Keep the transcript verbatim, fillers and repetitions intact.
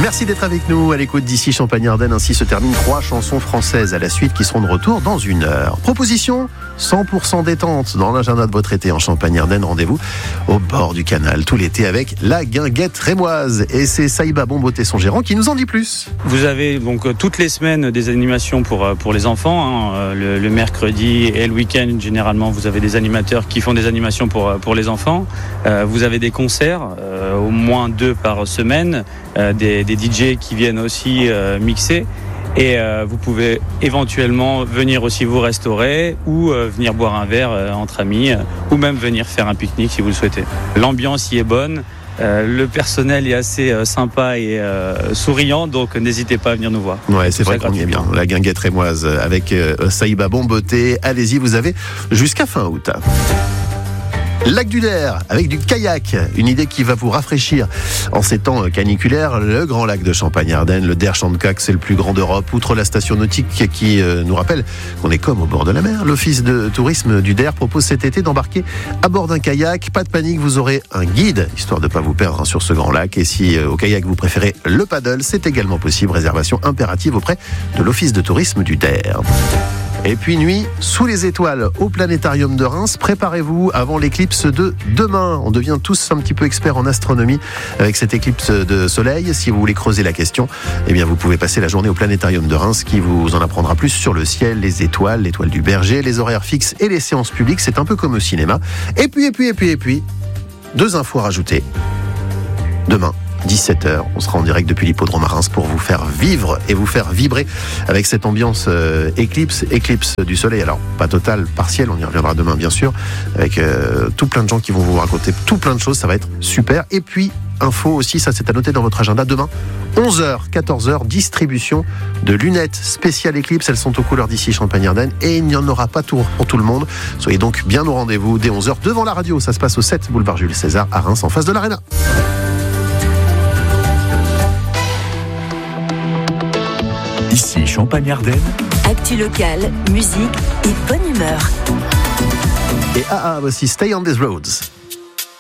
Merci d'être avec nous à l'écoute d'ici Champagne-Ardenne. Ainsi se terminent trois chansons françaises à la suite qui seront de retour dans une heure. Proposition cent pour cent détente dans l'agenda de votre été en Champagne-Ardenne. Rendez-vous au bord du canal tout l'été avec la guinguette rémoise. Et c'est Saïba Bomboté, son gérant, qui nous en dit plus. Vous avez donc toutes les semaines des animations pour, pour les enfants. Hein. Le, le mercredi et le week-end, généralement, vous avez des animateurs qui font des animations pour, pour les enfants. Euh, vous avez des concerts, euh, au moins deux par semaine, euh, des, des D J qui viennent aussi euh, mixer. Et euh, vous pouvez éventuellement venir aussi vous restaurer ou euh, venir boire un verre euh, entre amis euh, ou même venir faire un pique-nique si vous le souhaitez. L'ambiance y est bonne, euh, le personnel est assez euh, sympa et euh, souriant, donc n'hésitez pas à venir nous voir. Ouais, c'est vrai qu'on y est bien. La guinguette rémoise avec euh, Saïba Bomboté. Allez-y, vous avez jusqu'à fin août. Lac du Der, avec du kayak, une idée qui va vous rafraîchir en ces temps caniculaires. Le grand lac de Champagne-Ardenne, le Der Chantecaque, c'est le plus grand d'Europe. Outre la station nautique qui euh, nous rappelle qu'on est comme au bord de la mer, l'office de tourisme du Der propose cet été d'embarquer à bord d'un kayak. Pas de panique, vous aurez un guide, histoire de ne pas vous perdre hein, sur ce grand lac. Et si euh, au kayak vous préférez le paddle, c'est également possible. Réservation impérative auprès de l'office de tourisme du Der. Et puis nuit sous les étoiles au planétarium de Reims. Préparez-vous avant l'éclipse de demain. On devient tous un petit peu experts en astronomie avec cette éclipse de soleil. Si vous voulez creuser la question, eh bien vous pouvez passer la journée au planétarium de Reims qui vous en apprendra plus sur le ciel, les étoiles, l'étoile du Berger, les horaires fixes et les séances publiques. C'est un peu comme au cinéma. Et puis, et puis, et puis, et puis, deux infos à rajouter. Demain, dix-sept heures, on sera en direct depuis l'hippodrome à Reims pour vous faire vivre et vous faire vibrer avec cette ambiance euh, éclipse, éclipse du soleil. Alors, pas totale, partielle, on y reviendra demain bien sûr, avec euh, tout plein de gens qui vont vous raconter tout plein de choses, ça va être super. Et puis, info aussi, ça c'est à noter dans votre agenda, demain, onze heures, quatorze heures, distribution de lunettes spéciales éclipse, elles sont aux couleurs d'ici Champagne-Ardenne et il n'y en aura pas tout pour tout le monde. Soyez donc bien au rendez-vous dès onze heures devant la radio, ça se passe au sept boulevard Jules César à Reims en face de l'Arena. Ici Champagne-Ardenne. Actu locale, musique et bonne humeur. Et ah ah, voici Stay on these roads.